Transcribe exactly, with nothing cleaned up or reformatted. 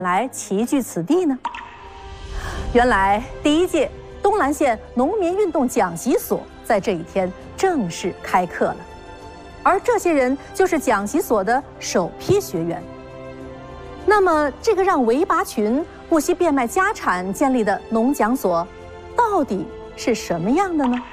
来齐聚此地呢？原来，第一届东兰县农民运动讲习所在这一天正式开课了，而这些人就是讲习所的首批学员。那么，这个让韦拔群不惜变卖家产建立的农讲所，到底是什么样的呢？